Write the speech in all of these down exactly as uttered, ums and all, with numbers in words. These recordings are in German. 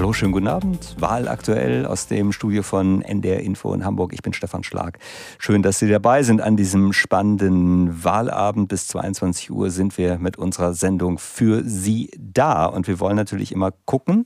Hallo, schönen guten Abend. Wahl aktuell aus dem Studio von N D R Info in Hamburg. Ich bin Stefan Schlag. Schön, dass Sie dabei sind an diesem spannenden Wahlabend. Bis zweiundzwanzig Uhr sind wir mit unserer Sendung für Sie da. Und wir wollen natürlich immer gucken,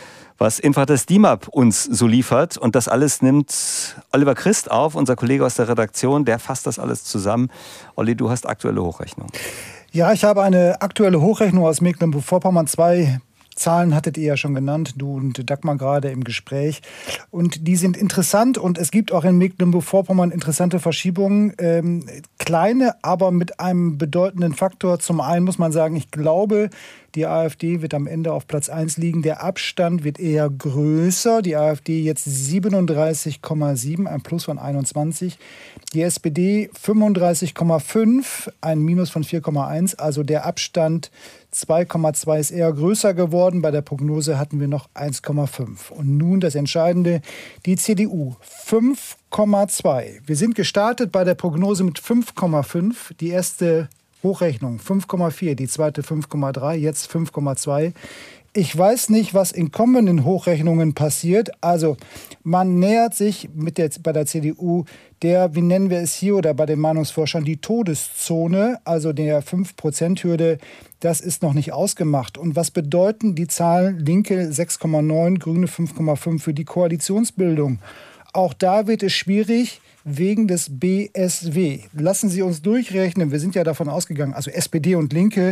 was Infrates DIMAP uns so liefert. Und das alles nimmt Oliver Christ auf, unser Kollege aus der Redaktion. Der fasst das alles zusammen. Olli, du hast aktuelle Hochrechnung. Ja, ich habe eine aktuelle Hochrechnung aus Mecklenburg-Vorpommern. Zwei Zahlen hattet ihr ja schon genannt, du und Dagmar gerade im Gespräch. Und die sind interessant und es gibt auch in Mecklenburg-Vorpommern interessante Verschiebungen. Ähm, kleine, aber mit einem bedeutenden Faktor. Zum einen muss man sagen, ich glaube, die AfD wird am Ende auf Platz eins liegen. Der Abstand wird eher größer. Die AfD jetzt siebenunddreißig Komma sieben, ein Plus von einundzwanzig. Die S P D fünfunddreißig Komma fünf, ein Minus von vier Komma eins. Also der Abstand zwei Komma zwei ist eher größer geworden. Bei der Prognose hatten wir noch eins Komma fünf. Und nun das Entscheidende, die C D U fünf Komma zwei. Wir sind gestartet bei der Prognose mit fünf Komma fünf. Die erste Hochrechnung fünf Komma vier, die zweite fünf Komma drei, jetzt fünf Komma zwei. Ich weiß nicht, was in kommenden Hochrechnungen passiert. Also man nähert sich mit der, bei der C D U der, wie nennen wir es hier oder bei den Meinungsforschern, die Todeszone, also der fünf Prozent Hürde. Das ist noch nicht ausgemacht. Und was bedeuten die Zahlen Linke sechs Komma neun, Grüne fünf Komma fünf für die Koalitionsbildung? Auch da wird es schwierig wegen des B S W. Lassen Sie uns durchrechnen. Wir sind ja davon ausgegangen, also S P D und Linke,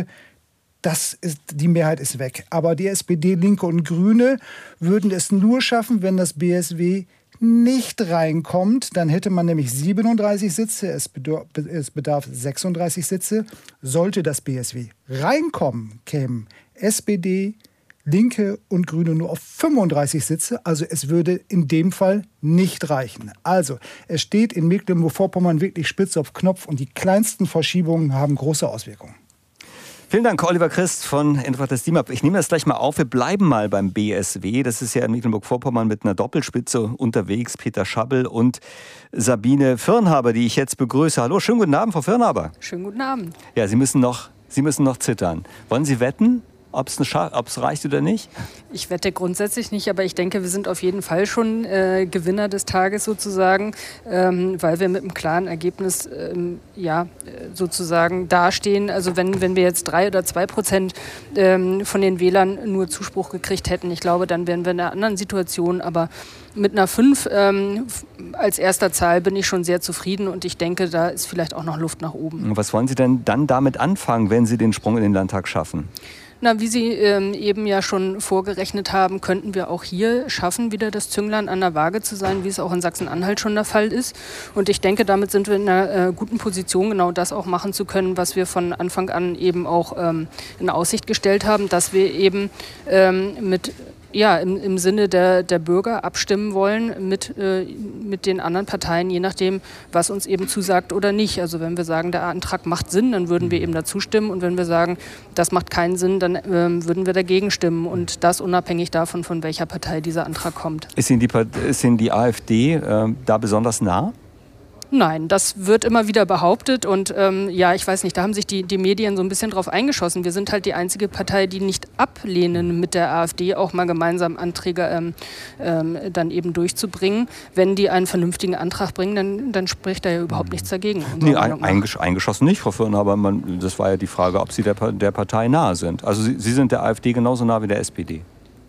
das ist, die Mehrheit ist weg. Aber die S P D, Linke und Grüne würden es nur schaffen, wenn das B S W nicht reinkommt. Dann hätte man nämlich siebenunddreißig Sitze. Es bedarf, es bedarf sechsunddreißig Sitze. Sollte das B S W reinkommen, kämen S P D, Linke und Grüne nur auf fünfunddreißig Sitze. Also es würde in dem Fall nicht reichen. Also es steht in Mecklenburg-Vorpommern wirklich spitz auf Knopf und die kleinsten Verschiebungen haben große Auswirkungen. Vielen Dank, Oliver Christ von Infrates DIMAP. Ich nehme das gleich mal auf. Wir bleiben mal beim B S W. Das ist ja in Mecklenburg-Vorpommern mit einer Doppelspitze unterwegs. Peter Schabbel und Sabine Firnhaber, die ich jetzt begrüße. Hallo, schönen guten Abend, Frau Firnhaber. Schönen guten Abend. Ja, Sie müssen noch, Sie müssen noch zittern. Wollen Sie wetten, ob es reicht oder nicht? Ich wette grundsätzlich nicht, aber ich denke, wir sind auf jeden Fall schon äh, Gewinner des Tages sozusagen, ähm, weil wir mit einem klaren Ergebnis ähm, ja, sozusagen dastehen. Also wenn, wenn wir jetzt drei oder zwei Prozent ähm, von den Wählern nur Zuspruch gekriegt hätten, ich glaube, dann wären wir in einer anderen Situation. Aber mit einer fünf ähm, als erster Zahl bin ich schon sehr zufrieden und ich denke, da ist vielleicht auch noch Luft nach oben. Was wollen Sie denn dann damit anfangen, wenn Sie den Sprung in den Landtag schaffen? Na, wie Sie ähm, eben ja schon vorgerechnet haben, könnten wir auch hier schaffen, wieder das Zünglein an der Waage zu sein, wie es auch in Sachsen-Anhalt schon der Fall ist. Und ich denke, damit sind wir in einer äh, guten Position, genau das auch machen zu können, was wir von Anfang an eben auch ähm, in Aussicht gestellt haben, dass wir eben ähm, mit ja, im, im Sinne der, der Bürger abstimmen wollen mit, äh, mit den anderen Parteien, je nachdem, was uns eben zusagt oder nicht. Also wenn wir sagen, der Antrag macht Sinn, dann würden wir eben dazu stimmen. Und wenn wir sagen, das macht keinen Sinn, dann ähm, würden wir dagegen stimmen. Und das unabhängig davon, von welcher Partei dieser Antrag kommt. Ist Ihnen die, ist Ihnen die AfD äh, da besonders nah? Nein, das wird immer wieder behauptet und ähm, ja, ich weiß nicht, da haben sich die, die Medien so ein bisschen drauf eingeschossen. Wir sind halt die einzige Partei, die nicht ablehnen, mit der AfD auch mal gemeinsam Anträge ähm, ähm, dann eben durchzubringen. Wenn die einen vernünftigen Antrag bringen, dann, dann spricht da ja überhaupt nichts dagegen. Nee, ein, eingesch eingeschossen nicht, Frau Firnhaber, man, das war ja die Frage, ob Sie der, der Partei nahe sind. Also Sie, Sie sind der AfD genauso nah wie der S P D.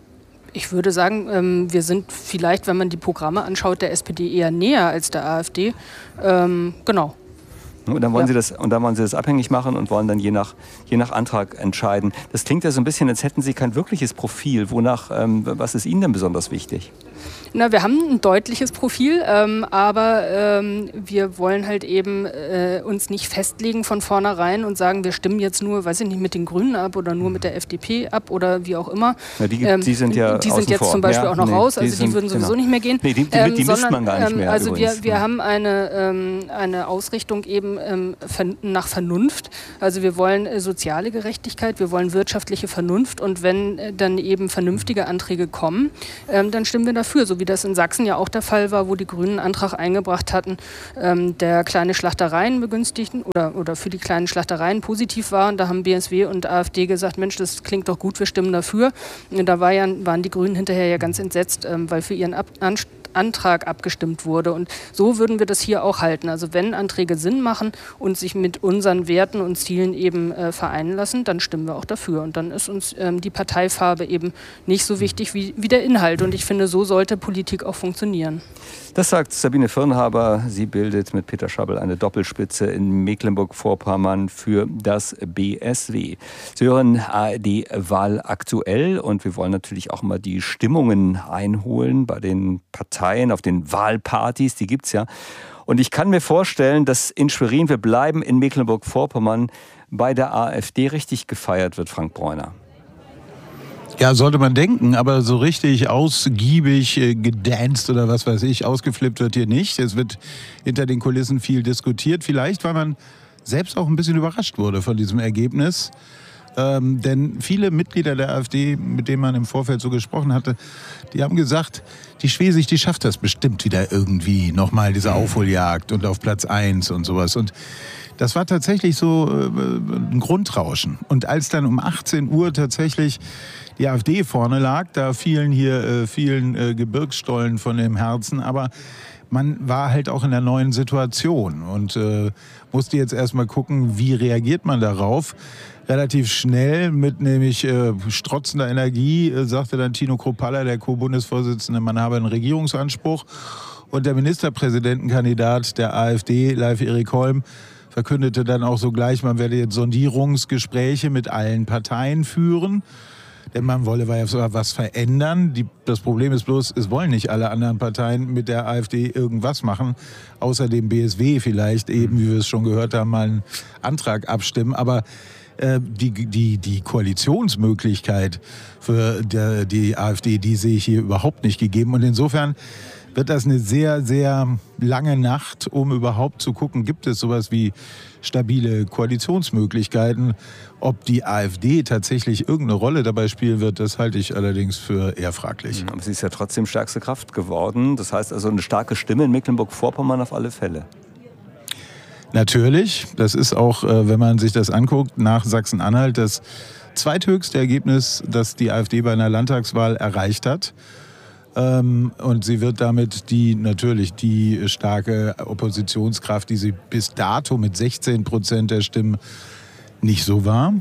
Ich würde sagen, ähm, wir sind vielleicht, wenn man die Programme anschaut, der S P D eher näher als der AfD. Ähm, genau. Und dann wollen, ja. Sie das, und dann wollen Sie das abhängig machen und wollen dann je nach, je nach Antrag entscheiden. Das klingt ja so ein bisschen, als hätten Sie kein wirkliches Profil. Wonach, ähm, was ist Ihnen denn besonders wichtig? Na, wir haben ein deutliches Profil, ähm, aber ähm, wir wollen halt eben äh, uns nicht festlegen von vornherein und sagen, wir stimmen jetzt nur, weiß ich nicht, mit den Grünen ab oder nur mit der F D P ab oder wie auch immer. Ja, die, ähm, die sind ja Die sind jetzt vor. zum Beispiel ja, auch noch nee, raus, also die, die sind, würden sowieso genau. nicht mehr gehen. Nee, die, die, ähm, die sondern, misst man gar nicht mehr. Ähm, also übrigens. wir, wir haben eine, ähm, eine Ausrichtung eben eben ähm, nach Vernunft. Also wir wollen äh, soziale Gerechtigkeit, wir wollen wirtschaftliche Vernunft und wenn äh, dann eben vernünftige Anträge kommen, ähm, dann stimmen wir dafür, so wie das in Sachsen ja auch der Fall war, wo die Grünen einen Antrag eingebracht hatten, ähm, der kleine Schlachtereien begünstigten oder, oder für die kleinen Schlachtereien positiv war. Und da haben B S W und AfD gesagt, Mensch, das klingt doch gut, wir stimmen dafür. Und da war ja, waren die Grünen hinterher ja ganz entsetzt, ähm, weil für ihren Ab- Anst- Antrag abgestimmt wurde. Und so würden wir das hier auch halten. Also wenn Anträge Sinn machen und sich mit unseren Werten und Zielen eben äh, vereinen lassen, dann stimmen wir auch dafür. Und dann ist uns ähm, die Parteifarbe eben nicht so wichtig wie, wie der Inhalt. Und ich finde, so sollte Politik auch funktionieren. Das sagt Sabine Firnhaber. Sie bildet mit Peter Schabbel eine Doppelspitze in Mecklenburg-Vorpommern für das B S W. Sie hören A R D Wahl aktuell und wir wollen natürlich auch mal die Stimmungen einholen bei den Parteien, auf den Wahlpartys, die gibt's ja. Und ich kann mir vorstellen, dass in Schwerin, wir bleiben in Mecklenburg-Vorpommern, bei der AfD richtig gefeiert wird, Frank Bräuner. Ja, sollte man denken, aber so richtig ausgiebig äh, gedanced oder was weiß ich, ausgeflippt wird hier nicht. Es wird hinter den Kulissen viel diskutiert, vielleicht weil man selbst auch ein bisschen überrascht wurde von diesem Ergebnis. Ähm, denn viele Mitglieder der AfD, mit denen man im Vorfeld so gesprochen hatte, die haben gesagt, die Schwesig, die schafft das bestimmt wieder irgendwie nochmal, diese Aufholjagd und auf Platz eins und sowas. Und das war tatsächlich so äh, ein Grundrauschen. Und als dann um achtzehn Uhr tatsächlich die AfD vorne lag, da fielen hier äh, vielen äh, Gebirgsstollen von dem Herzen, aber man war halt auch in der neuen Situation und äh, musste jetzt erstmal gucken, wie reagiert man darauf. Relativ schnell mit nämlich äh, strotzender Energie äh, sagte dann Tino Kruppalla, der Co-Bundesvorsitzende, man habe einen Regierungsanspruch. Und der Ministerpräsidentenkandidat der AfD, Leif Erik Holm, verkündete dann auch sogleich, man werde jetzt Sondierungsgespräche mit allen Parteien führen. Denn man wolle was verändern. Die, das Problem ist bloß, es wollen nicht alle anderen Parteien mit der AfD irgendwas machen, außer dem B S W vielleicht eben, wie wir es schon gehört haben, mal einen Antrag abstimmen. Aber äh, die, die, die Koalitionsmöglichkeit für der, die AfD, die sehe ich hier überhaupt nicht gegeben. Und insofern wird das eine sehr, sehr lange Nacht, um überhaupt zu gucken, gibt es sowas wie stabile Koalitionsmöglichkeiten. Ob die AfD tatsächlich irgendeine Rolle dabei spielen wird, das halte ich allerdings für eher fraglich. Aber sie ist ja trotzdem stärkste Kraft geworden. Das heißt also eine starke Stimme in Mecklenburg-Vorpommern auf alle Fälle. Natürlich, das ist auch, wenn man sich das anguckt, nach Sachsen-Anhalt das zweithöchste Ergebnis, das die AfD bei einer Landtagswahl erreicht hat. Und sie wird damit die natürlich die starke Oppositionskraft, die sie bis dato mit sechzehn Prozent der Stimmen nicht so war.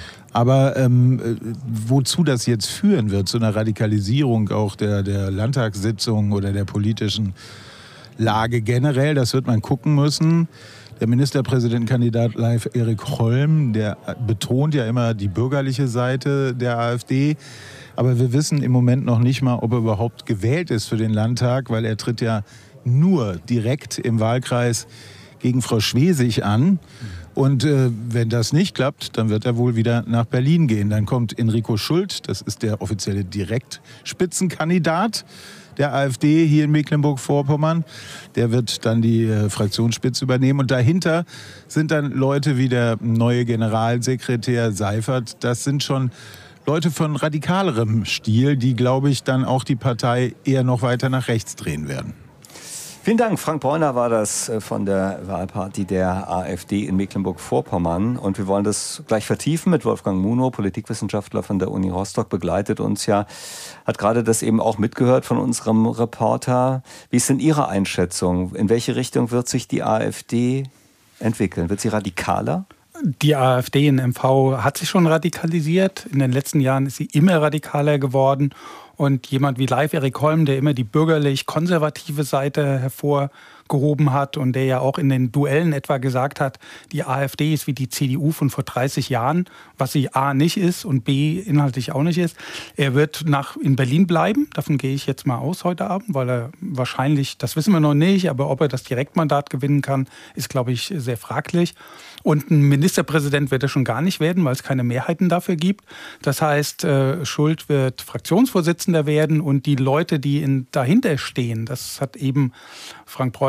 Aber ähm, wozu das jetzt führen wird, zu einer Radikalisierung auch der, der Landtagssitzung oder der politischen Lage generell, das wird man gucken müssen. Der Ministerpräsidentenkandidat Leif Erik Holm, der betont ja immer die bürgerliche Seite der AfD. Aber wir wissen im Moment noch nicht mal, ob er überhaupt gewählt ist für den Landtag, weil er tritt ja nur direkt im Wahlkreis gegen Frau Schwesig an. Und äh, wenn das nicht klappt, dann wird er wohl wieder nach Berlin gehen. Dann kommt Enrico Schult, das ist der offizielle Direktspitzenkandidat der AfD hier in Mecklenburg-Vorpommern. Der wird dann die äh, Fraktionsspitze übernehmen. Und dahinter sind dann Leute wie der neue Generalsekretär Seifert. Das sind schon Leute von radikalerem Stil, die, glaube ich, dann auch die Partei eher noch weiter nach rechts drehen werden. Vielen Dank. Frank Bräuner war das von der Wahlparty der AfD in Mecklenburg-Vorpommern. Und wir wollen das gleich vertiefen mit Wolfgang Munow, Politikwissenschaftler von der Uni Rostock, begleitet uns ja, hat gerade das eben auch mitgehört von unserem Reporter. Wie ist denn Ihre Einschätzung? In welche Richtung wird sich die AfD entwickeln? Wird sie radikaler? Die AfD in M V hat sich schon radikalisiert. In den letzten Jahren ist sie immer radikaler geworden. Und jemand wie Leif Erik Holm, der immer die bürgerlich-konservative Seite hervorgehoben hat und der ja auch in den Duellen etwa gesagt hat, die AfD ist wie die C D U von vor dreißig Jahren, was sie A nicht ist und B inhaltlich auch nicht ist. Er wird nach, in Berlin bleiben, davon gehe ich jetzt mal aus heute Abend, weil er wahrscheinlich, das wissen wir noch nicht, aber ob er das Direktmandat gewinnen kann, ist, glaube ich, sehr fraglich. Und ein Ministerpräsident wird er schon gar nicht werden, weil es keine Mehrheiten dafür gibt. Das heißt, Schult wird Fraktionsvorsitzender werden und die Leute, die in, dahinter stehen, das hat eben Frank Bräuner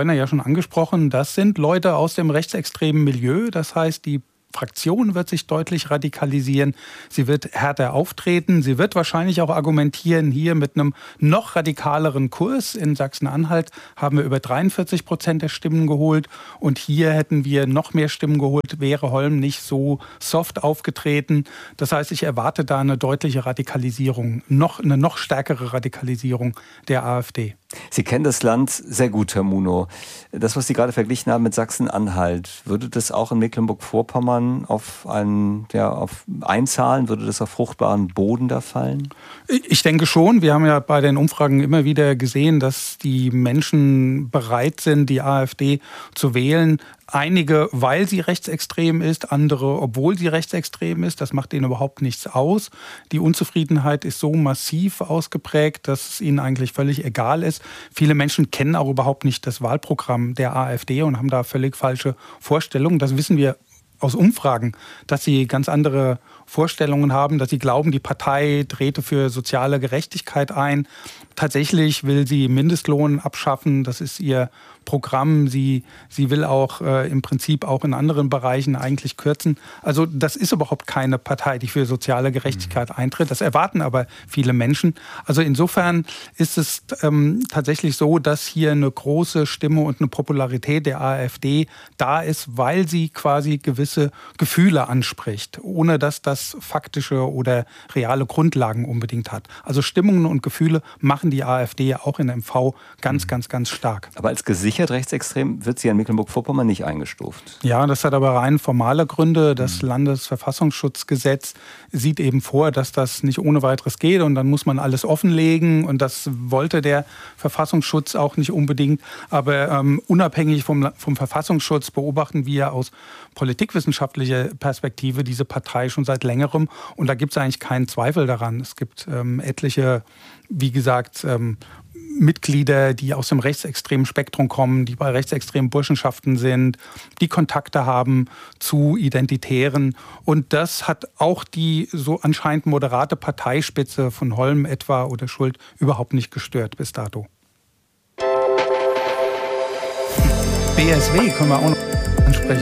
Werner ja schon angesprochen, das sind Leute aus dem rechtsextremen Milieu. Das heißt, die Fraktion wird sich deutlich radikalisieren. Sie wird härter auftreten. Sie wird wahrscheinlich auch argumentieren, hier mit einem noch radikaleren Kurs. In Sachsen-Anhalt haben wir über dreiundvierzig Prozent der Stimmen geholt. Und hier hätten wir noch mehr Stimmen geholt, wäre Holm nicht so soft aufgetreten. Das heißt, ich erwarte da eine deutliche Radikalisierung, noch, eine noch stärkere Radikalisierung der AfD. Sie kennen das Land sehr gut, Herr Munow. Das, was Sie gerade verglichen haben mit Sachsen-Anhalt, würde das auch in Mecklenburg-Vorpommern auf einen, ja, auf einzahlen? Würde das auf fruchtbaren Boden da fallen? Ich denke schon. Wir haben ja bei den Umfragen immer wieder gesehen, dass die Menschen bereit sind, die AfD zu wählen. Einige, weil sie rechtsextrem ist, andere, obwohl sie rechtsextrem ist. Das macht ihnen überhaupt nichts aus. Die Unzufriedenheit ist so massiv ausgeprägt, dass es ihnen eigentlich völlig egal ist. Viele Menschen kennen auch überhaupt nicht das Wahlprogramm der AfD und haben da völlig falsche Vorstellungen. Das wissen wir aus Umfragen, dass sie ganz andere Vorstellungen haben, dass sie glauben, die Partei trete für soziale Gerechtigkeit ein. Tatsächlich will sie Mindestlohn abschaffen, das ist ihr Programm. Sie, sie will auch äh, im Prinzip auch in anderen Bereichen eigentlich kürzen. Also das ist überhaupt keine Partei, die für soziale Gerechtigkeit mhm. eintritt. Das erwarten aber viele Menschen. Also insofern ist es ähm, tatsächlich so, dass hier eine große Stimme und eine Popularität der AfD da ist, weil sie quasi gewisse Gefühle anspricht, ohne dass das faktische oder reale Grundlagen unbedingt hat. Also Stimmungen und Gefühle machen die AfD auch in M V ganz, mhm. ganz, ganz stark. Aber als gesichert rechtsextrem wird sie in Mecklenburg-Vorpommern nicht eingestuft. Ja, das hat aber rein formale Gründe. Das mhm. Landesverfassungsschutzgesetz sieht eben vor, dass das nicht ohne weiteres geht und dann muss man alles offenlegen und das wollte der Verfassungsschutz auch nicht unbedingt. Aber ähm, unabhängig vom, vom Verfassungsschutz beobachten wir aus politikwissenschaftlicher Perspektive diese Partei schon seit längerem und da gibt es eigentlich keinen Zweifel daran. Es gibt ähm, etliche, wie gesagt, ähm, Mitglieder, die aus dem rechtsextremen Spektrum kommen, die bei rechtsextremen Burschenschaften sind, die Kontakte haben zu Identitären. Und das hat auch die so anscheinend moderate Parteispitze von Holm etwa oder Schult überhaupt nicht gestört bis dato. B S W können wir auch noch ansprechen.